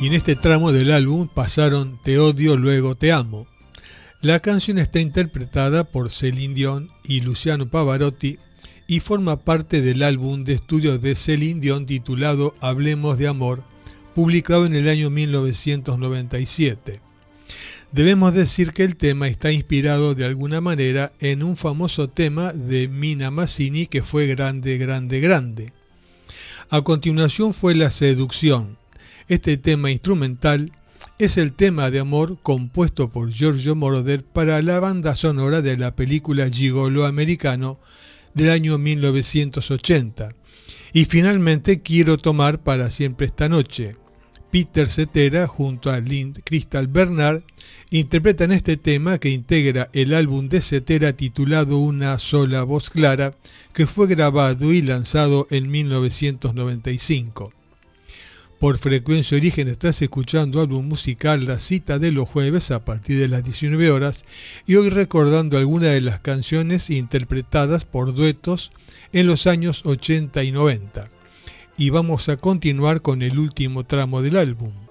y en este tramo del álbum pasaron Te odio, luego te amo. La canción está interpretada por Celine Dion y Luciano Pavarotti y forma parte del álbum de estudio de Celine Dion titulado Hablemos de amor, publicado en el año 1997. Debemos decir que el tema está inspirado de alguna manera en un famoso tema de Mina Mazzini que fue Grande, grande, grande. A continuación fue La seducción. Este tema instrumental es el tema de amor compuesto por Giorgio Moroder para la banda sonora de la película Gigolo americano del año 1980. Y finalmente Quiero tomar para siempre esta noche. Peter Cetera junto a Lynn Crystal Bernard interpretan este tema que integra el álbum de Cetera titulado Una sola voz clara, que fue grabado y lanzado en 1995. Por Frecuencia Origen estás escuchando álbum musical La Cita de los jueves a partir de las 19 horas y hoy recordando algunas de las canciones interpretadas por duetos en los años 80 y 90. Y vamos a continuar con el último tramo del álbum.